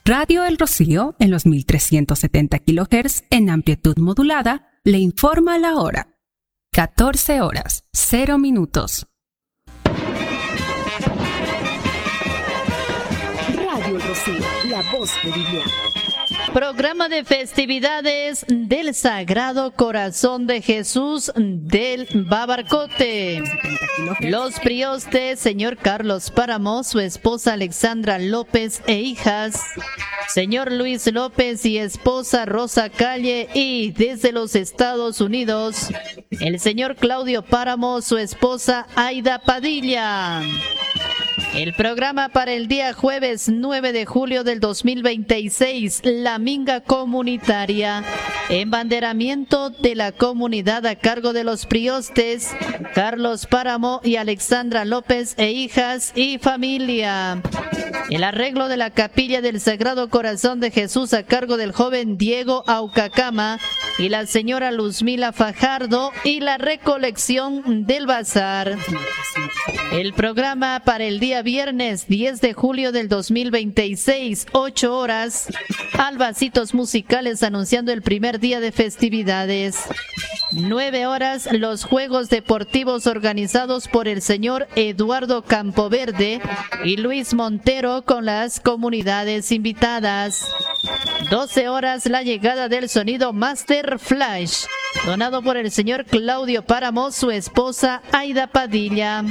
Radio El Rocío, en los 1370 kHz en amplitud modulada, le informa la hora. 14 horas, 0 minutos. Radio El Rocío, la voz de Viviana. Programa de festividades del Sagrado Corazón de Jesús del Babarcote. Los priostes, señor Carlos Páramo, su esposa Alexandra López e hijas, señor Luis López y esposa Rosa Calle, y desde los Estados Unidos, el señor Claudio Páramo, su esposa Aida Padilla. El programa para el día jueves 9 de julio del 2026, la minga comunitaria, embanderamiento de la comunidad a cargo de los priostes, Carlos Páramo y Alexandra López e hijas y familia. El arreglo de la capilla del Sagrado Corazón de Jesús a cargo del joven Diego Aucacama y la señora Luzmila Fajardo, y la recolección del bazar. El programa para el día viernes 10 de julio del 2026, 8 horas, albacitos musicales anunciando el primer día de festividades. 9 horas, los juegos deportivos organizados por el señor Eduardo Campoverde y Luis Montero con las comunidades invitadas. 12 horas, la llegada del sonido Master Flash, donado por el señor Claudio Páramo, su esposa Aida Padilla.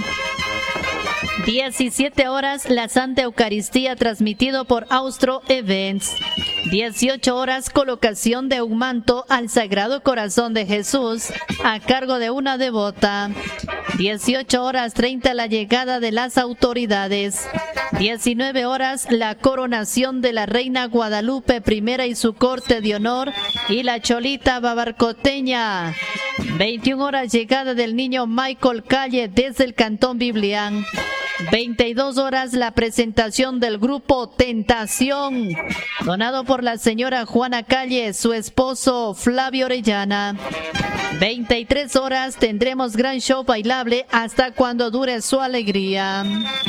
17 horas, la Santa Eucaristía transmitido por Austro Events. 18 horas, colocación de un manto al Sagrado Corazón de Jesús a cargo de una devota. 18 horas 30, la llegada de las autoridades. 19 horas, la coronación de la Reina Guadalupe I y su corte de honor y la Cholita babarcoteña. 21 horas, llegada del niño Michael Calle desde el Cantón Biblián. 22 horas, la presentación del grupo Tentación, donado por la señora Juana Calle, su esposo Flavio Orellana. 23 horas, tendremos gran show bailable hasta cuando dure su alegría.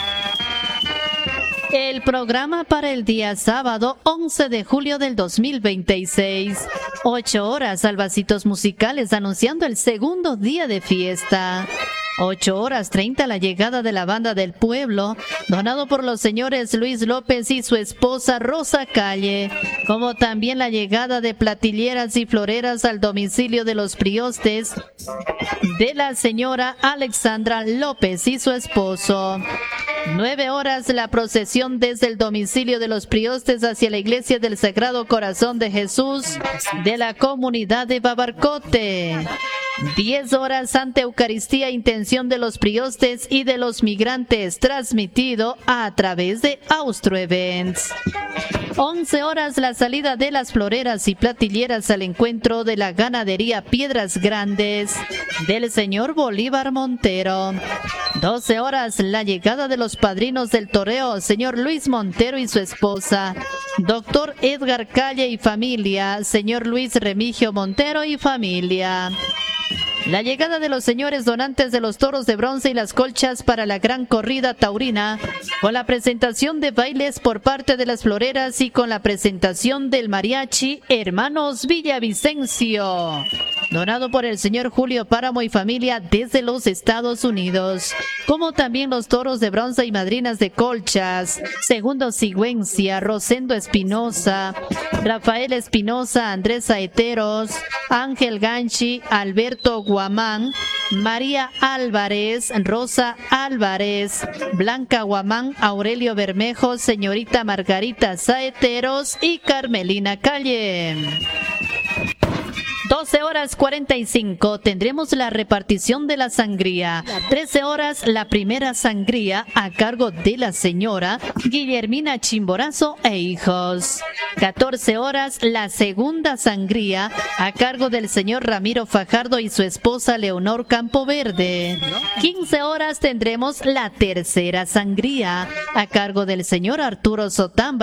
El programa para el día sábado 11 de julio del 2026. 8 horas, albacitos musicales anunciando el segundo día de fiesta. 8 horas 30, la llegada de la banda del pueblo, donado por los señores Luis López y su esposa Rosa Calle, como también la llegada de platilleras y floreras al domicilio de los priostes de la señora Alexandra López y su esposo. 9 horas, la procesión desde el domicilio de los priostes hacia la iglesia del Sagrado Corazón de Jesús de la comunidad de Babarcote. 10 horas, Santa Eucaristía, intención de los priostes y de los migrantes, transmitido a través de Austro Events. 11 horas, la salida de las floreras y platilleras al encuentro de la ganadería Piedras Grandes del señor Bolívar Montero. 12 horas, la llegada de los padrinos del toreo, señor Luis Montero y su esposa, doctor Edgar Calle y familia, señor Luis Remigio Montero y familia. La llegada de los señores donantes de los toros de bronce y las colchas para la gran corrida taurina, con la presentación de bailes por parte de las floreras y con la presentación del mariachi Hermanos Villavicencio, donado por el señor Julio Páramo y familia desde los Estados Unidos, como también los toros de bronce y madrinas de colchas, Segundo Sigüencia, Rosendo Espinosa, Rafael Espinosa, Andrés Saeteros, Ángel Ganchi, Alberto Guamán, María Álvarez, Rosa Álvarez, Blanca Guamán, Aurelio Bermejo, señorita Margarita Saeteros y Carmelina Calle. 12 horas 45, tendremos la repartición de la sangría. 13 horas, la primera sangría a cargo de la señora Guillermina Chimborazo e hijos. 14 horas, la segunda sangría a cargo del señor Ramiro Fajardo y su esposa Leonor Campoverde. 15 horas, tendremos la tercera sangría a cargo del señor Arturo Sotamba